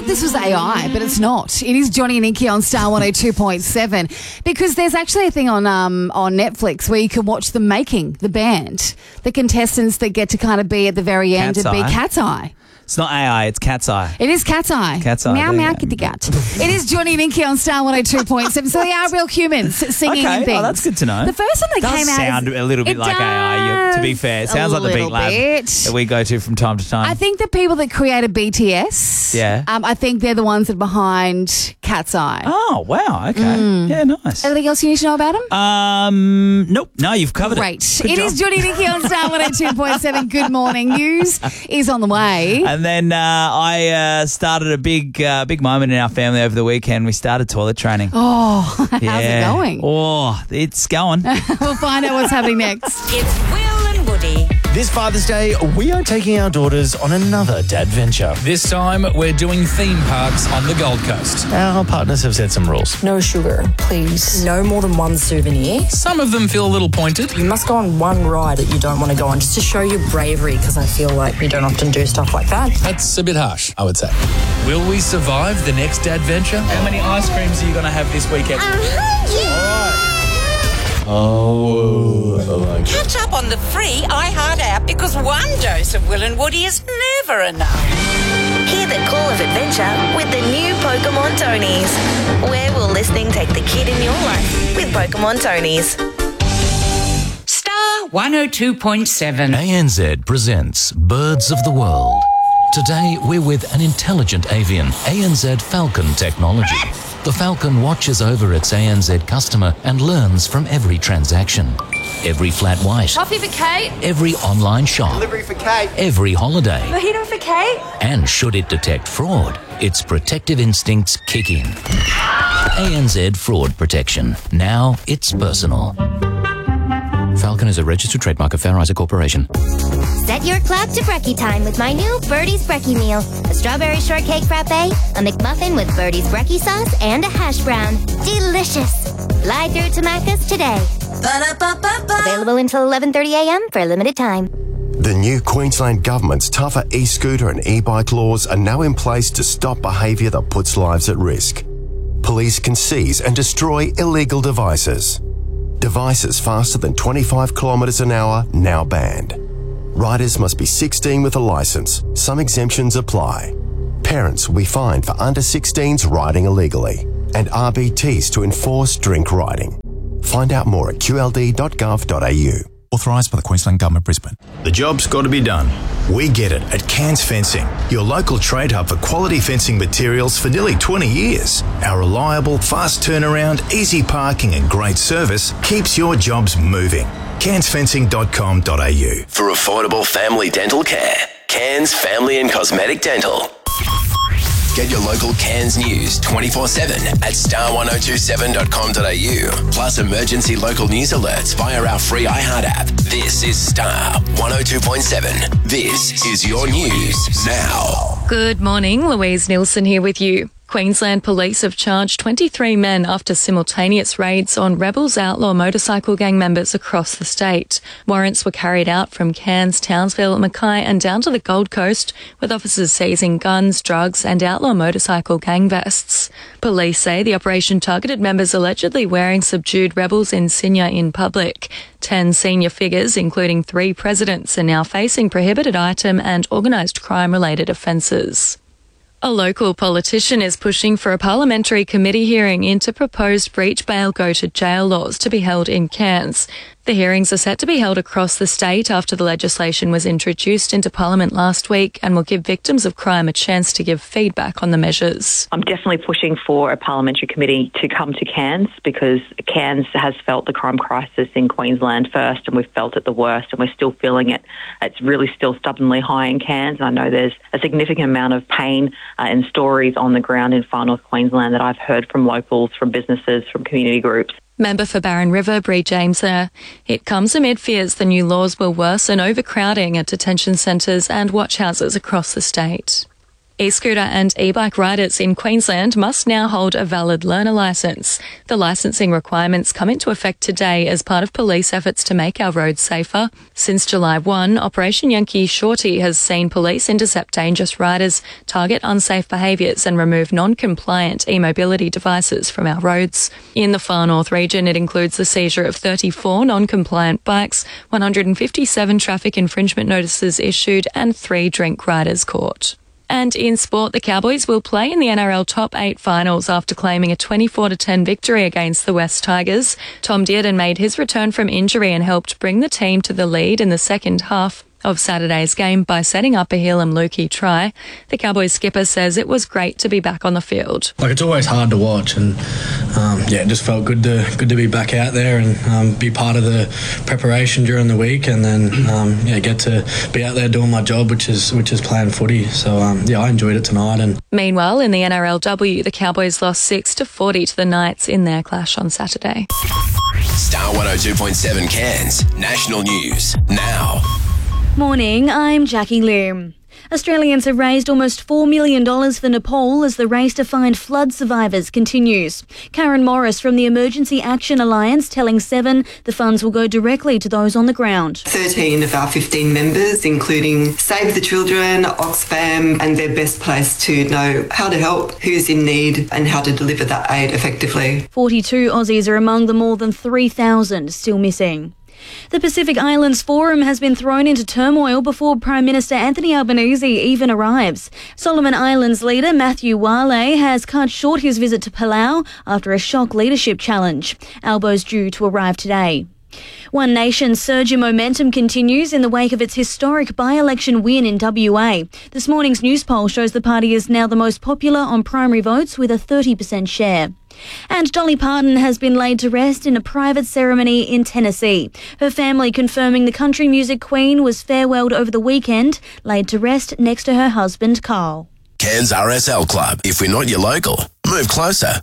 thought this was AI, but it's not. It is Johnny and Inky on Star 102.7 because there's actually a thing on Netflix where you can watch them making the band, the contestants that get to kind of be at the very end and be Cat's Eye. It's not AI, it's Cat's Eye. It is Cat's Eye. Cat's Eye. Meow, meow, kitty cat. It is Johnny and Inky on Star 102.7. So they are real humans singing and things. Oh, that's good to know. The first one that came out sound a little bit like AI, to be fair. It sounds like the Beat Lab that we go to from time to time. I think the people that created BTS, I think they're the ones that are behind Cat's Eye. Oh, wow. Okay. Yeah, nice. Anything else you need to know about them? Nope. No, you've covered it. Great. It is Johnny and Inky on Star 102.7. Good morning. News is on the way. And then I started a big moment in our family over the weekend. We started toilet training. Oh, how's it going? Oh, it's going. We'll find out what's happening next. It's Will and Woody. This Father's Day, we are taking our daughters on another dad venture. This time, we're doing theme parks on the Gold Coast. Our partners have set some rules. No sugar, please. No more than one souvenir. Some of them feel a little pointed. You must go on one ride that you don't want to go on just to show your bravery, because I feel like you don't often do stuff like that. That's a bit harsh, I would say. Will we survive the next adventure? How many ice creams are you going to have this weekend? 100. Oh. Catch up on the free iHeart app because one dose of Will and Woody is never enough. Hear the call of adventure with the new Pokemon Tonies. Where will listening take the kid in your life with Pokemon Tonies? Star 102.7. ANZ presents Birds of the World. Today, we're with an intelligent avian, ANZ Falcon Technology. The Falcon watches over its ANZ customer and learns from every transaction. Every flat white. Coffee for Kate. Every online shop. Delivery for Kate. Every holiday. Mojito for Kate. And should it detect fraud, its protective instincts kick in. ANZ Fraud Protection. Now it's personal. Falcon is a registered trademark of Fair Isaac Corporation. Set your clock to brekkie time with my new Birdie's Brekkie meal. A strawberry shortcake frappe, a McMuffin with Birdie's Brekkie sauce, and a hash brown. Delicious. Fly through to Macca's today. Ba-da-ba-ba-ba. Available until 11:30 a.m. for a limited time. The new Queensland Government's tougher e-scooter and e-bike laws are now in place to stop behaviour that puts lives at risk. Police can seize and destroy illegal devices. Devices faster than 25 kilometres an hour now banned. Riders must be 16 with a licence. Some exemptions apply. Parents will be fined for under 16s riding illegally, and RBTs to enforce drink riding. Find out more at qld.gov.au. Authorised by the Queensland Government, Brisbane. The job's got to be done. We get it at Cairns Fencing, your local trade hub for quality fencing materials for nearly 20 years. Our reliable, fast turnaround, easy parking and great service keeps your jobs moving. CairnsFencing.com.au. For affordable family dental care, Cairns Family and Cosmetic Dental. Get your local Cairns news 24/7 at star1027.com.au. Plus emergency local news alerts via our free iHeart app. This is Star 102.7. This is your news now. Good morning, Louise Nielsen here with you. Queensland Police have charged 23 men after simultaneous raids on Rebels outlaw motorcycle gang members across the state. Warrants were carried out from Cairns, Townsville, Mackay and down to the Gold Coast, with officers seizing guns, drugs and outlaw motorcycle gang vests. Police say the operation targeted members allegedly wearing subdued Rebels insignia in public. 10 senior figures, including 3 presidents, are now facing prohibited item and organised crime-related offences. A local politician is pushing for a parliamentary committee hearing into proposed breach bail go to jail laws to be held in Cairns. The hearings are set to be held across the state after the legislation was introduced into Parliament last week and will give victims of crime a chance to give feedback on the measures. I'm definitely pushing for a parliamentary committee to come to Cairns because Cairns has felt the crime crisis in Queensland first and we've felt it the worst and we're still feeling it. It's really still stubbornly high in Cairns. I know there's a significant amount of pain and stories on the ground in far north Queensland that I've heard from locals, from businesses, from community groups. Member for Barron River, Bree James there. It comes amid fears the new laws will worsen overcrowding at detention centres and watch houses across the state. E-scooter and e-bike riders in Queensland must now hold a valid learner licence. The licensing requirements come into effect today as part of police efforts to make our roads safer. Since July 1, Operation Yankee Shorty has seen police intercept dangerous riders, target unsafe behaviours and remove non-compliant e-mobility devices from our roads. In the Far North region, it includes the seizure of 34 non-compliant bikes, 157 traffic infringement notices issued and 3 drink riders caught. And in sport, the Cowboys will play in the NRL Top 8 finals after claiming a 24-10 victory against the West Tigers. Tom Dearden made his return from injury and helped bring the team to the lead in the second half of Saturday's game by setting up a Heilum Lukey try. The Cowboys skipper says it was great to be back on the field. It's always hard to watch, and it just felt good to be back out there and be part of the preparation during the week, and then get to be out there doing my job, which is playing footy. So I enjoyed it tonight. And meanwhile, in the NRLW, the Cowboys lost 6-40 to the Knights in their clash on Saturday. Star 102.7 Cairns National News now. Morning, I'm Jackie Lim. Australians have raised almost $4 million for Nepal as the race to find flood survivors continues. Karen Morris from the Emergency Action Alliance telling Seven the funds will go directly to those on the ground. 13 of our 15 members, including Save the Children, Oxfam, and they're best placed to know how to help, who's in need, and how to deliver that aid effectively. 42 Aussies are among the more than 3,000 still missing. The Pacific Islands Forum has been thrown into turmoil before Prime Minister Anthony Albanese even arrives. Solomon Islands leader Matthew Wale has cut short his visit to Palau after a shock leadership challenge. Albo's due to arrive today. One Nation's surge in momentum continues in the wake of its historic by-election win in WA. This morning's news poll shows the party is now the most popular on primary votes with a 30% share. And Dolly Parton has been laid to rest in a private ceremony in Tennessee. Her family confirming the country music queen was farewelled over the weekend, laid to rest next to her husband Carl. Cairns RSL Club. If we're not your local, move closer.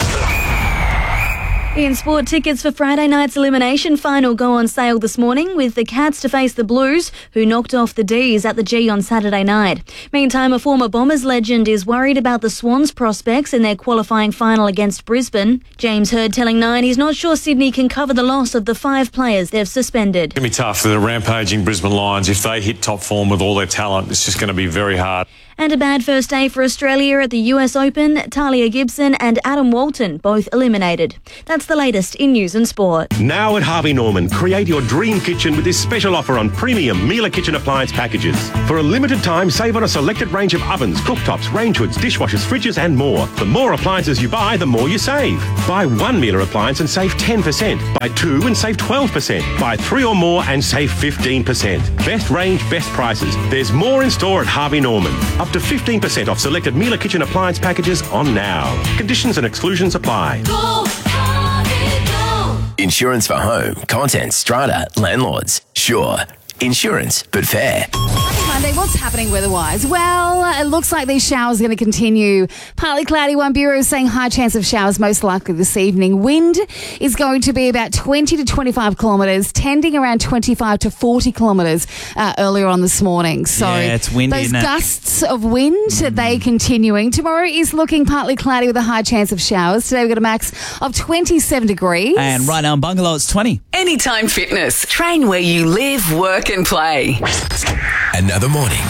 In sport, tickets for Friday night's elimination final go on sale this morning with the Cats to face the Blues, who knocked off the D's at the G on Saturday night. Meantime, a former Bombers legend is worried about the Swans' prospects in their qualifying final against Brisbane. James Hird telling Nine he's not sure Sydney can cover the loss of the 5 players they've suspended. It's going to be tough for the rampaging Brisbane Lions. If they hit top form with all their talent, it's just going to be very hard. And a bad first day for Australia at the US Open. Talia Gibson and Adam Walton both eliminated. That's the latest in news and sport. Now at Harvey Norman, create your dream kitchen with this special offer on premium Miele kitchen appliance packages. For a limited time, save on a selected range of ovens, cooktops, range hoods, dishwashers, fridges and more. The more appliances you buy, the more you save. Buy 1 Miele appliance and save 10%. Buy 2 and save 12%. Buy 3 or more and save 15%. Best range, best prices. There's more in store at Harvey Norman. Up to 15% off selected Miele kitchen appliance packages on now. Conditions and exclusions apply. Go, Harvey, go. Insurance for home, content, strata, landlords. Sure. Insurance, but fair. Monday, what's happening weather-wise? Well, it looks like these showers are going to continue. Partly cloudy, One Bureau saying high chance of showers most likely this evening. Wind is going to be about 20 to 25 kilometres, tending around 25 to 40 kilometres earlier on this morning. So yeah, it's windy, those isn't it? gusts of wind, they continuing. Tomorrow is looking partly cloudy with a high chance of showers. Today we've got a max of 27 degrees. And right now in Bungalow, it's 20. Anytime Fitness. Train where you live, work and play. Another morning.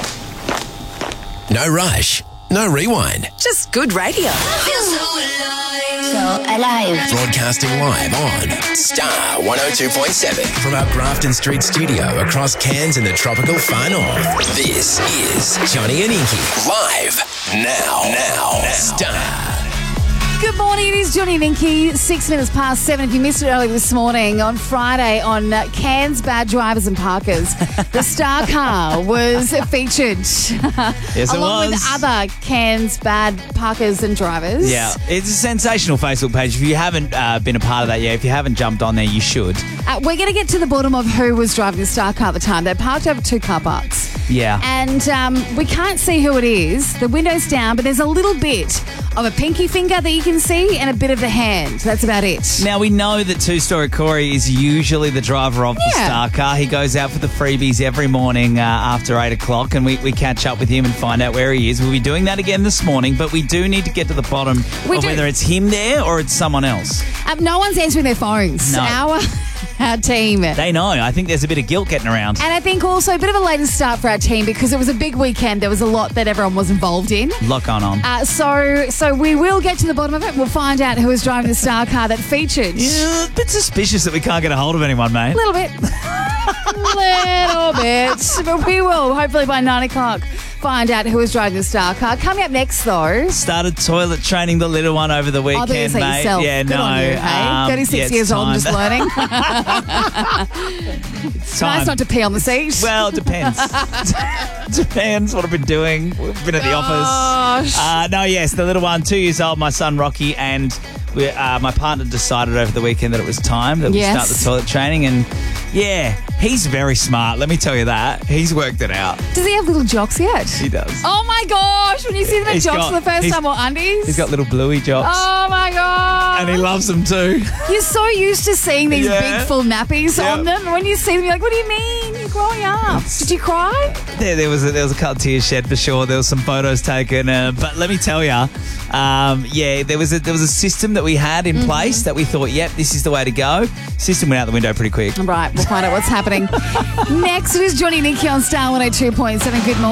No rush. No rewind. Just good radio. So alive. Broadcasting live on Star 102.7 from our Grafton Street studio across Cairns in the tropical Far North. This is Johnny and Inky. Live now. Star. Good morning, it is Johnny and Inky, 6 minutes past 7. If you missed it earlier this morning, on Friday on Cairns Bad Drivers and Parkers, the Star car was featured. Yes, along with other Cairns Bad Parkers and Drivers. Yeah, it's a sensational Facebook page. If you haven't been a part of that yet, if you haven't jumped on there, you should. We're going to get to the bottom of who was driving the star car at the time. They're parked over 2 car parks. Yeah. And we can't see who it is. The window's down, but there's a little bit of a pinky finger that you can see and a bit of the hand. That's about it. Now, we know that Two-Story Corey is usually the driver of the star car. He goes out for the freebies every morning after 8 o'clock, and we catch up with him and find out where he is. We'll be doing that again this morning, but we do need to get to the bottom of whether it's him there or it's someone else. No one's answering their phones. No. Our team. They know. I think there's a bit of guilt getting around. And I think also a bit of a later start for our team because it was a big weekend. There was a lot that everyone was involved in. A lot going on. So we will get to the bottom of it. We'll find out who was driving the star car that featured. Yeah, a bit suspicious that we can't get a hold of anyone, mate. A little bit. Little bit. But we will, hopefully by 9 o'clock, find out who was driving the star car. Coming up next, though. Started toilet training the little one over the weekend, mate. Yourself. Yeah, Good no. on you, hey? 36 years old and just learning. It's nice not to pee on the seat. Well, it depends. Depends what I've been doing. We've been at the office. Yes, the little one, 2 years old, my son Rocky, and my partner decided over the weekend that it was time that we start the toilet training. And yeah, he's very smart. Let me tell you that. He's worked it out. Does he have little jocks yet? He does. Oh my gosh, when you see them in jocks for the first time or undies. He's got little bluey jocks. Oh my god. And he loves them too. You're so used to seeing these big full nappies on them. And when you see them, you're like, what do you mean? You're growing up. Did you cry? There was a couple of tears shed for sure. There was some photos taken. But let me tell you, there was a system that we had in place that we thought, yep, this is the way to go. System went out the window pretty quick. Right, we'll find out what's happening. Next, it is Johnny and Nikki on Star 102.7. Good morning.